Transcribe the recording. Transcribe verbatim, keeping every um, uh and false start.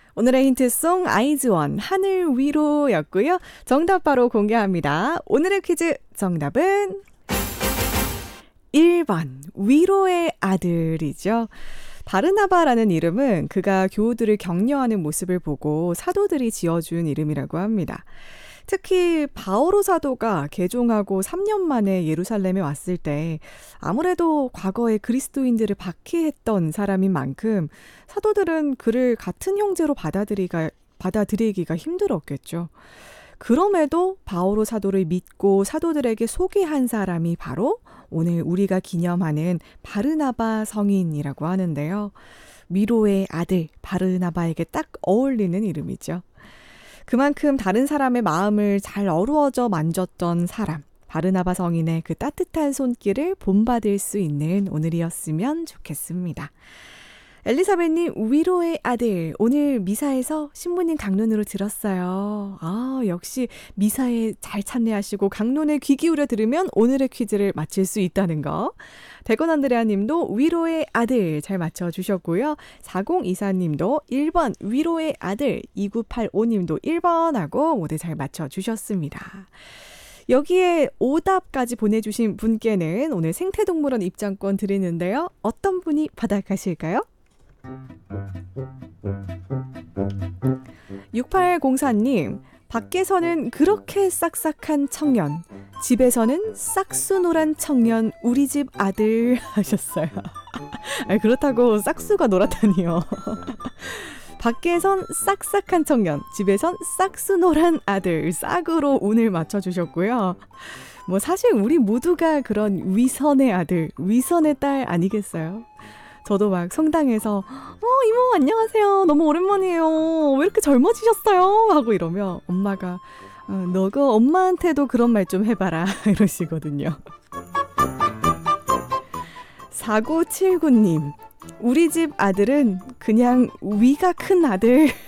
오늘의 힌트송 아이즈원 하늘 위로였고요. 정답 바로 공개합니다. 오늘의 퀴즈 정답은 일 번 위로의 아들이죠. 바르나바라는 이름은 그가 교우들을 격려하는 모습을 보고 사도들이 지어준 이름이라고 합니다. 특히 바오로 사도가 개종하고 삼 년 만에 예루살렘에 왔을 때 아무래도 과거에 그리스도인들을 박해했던 사람인 만큼 사도들은 그를 같은 형제로 받아들이기가, 받아들이기가 힘들었겠죠. 그럼에도 바오로 사도를 믿고 사도들에게 소개한 사람이 바로 오늘 우리가 기념하는 바르나바 성인이라고 하는데요. 위로의 아들 바르나바에게 딱 어울리는 이름이죠. 그만큼 다른 사람의 마음을 잘 어루어져 만졌던 사람, 바르나바 성인의 그 따뜻한 손길을 본받을 수 있는 오늘이었으면 좋겠습니다. 엘리사벳님, 위로의 아들, 오늘 미사에서 신부님 강론으로 들었어요. 아, 역시 미사에 잘 참여하시고 강론에 귀 기울여 들으면 오늘의 퀴즈를 맞힐 수 있다는 거. 대건 안드레아 님도 위로의 아들 잘 맞춰주셨고요. 사공이사 님도 일 번 위로의 아들, 이구팔오 님도 일 번 하고 모두 잘 맞춰주셨습니다. 여기에 오답까지 보내주신 분께는 오늘 생태동물원 입장권 드리는데요. 어떤 분이 받아가실까요? 육팔공사 님, 밖에서는 그렇게 싹싹한 청년, 집에서는 싹수노란 청년, 우리 집 아들 하셨어요. 아니, 그렇다고 싹수가 놀았다니요. 밖에선 싹싹한 청년, 집에선 싹수노란 아들, 싹으로 운을 맞춰주셨고요. 뭐 사실 우리 모두가 그런 위선의 아들, 위선의 딸 아니겠어요? 저도 막 성당에서 어 이모 안녕하세요, 너무 오랜만이에요, 왜 이렇게 젊어지셨어요 하고 이러면 엄마가 어, 너가 엄마한테도 그런 말 좀 해봐라 이러시거든요. 사구칠구 님, 우리 집 아들은 그냥 위가 큰 아들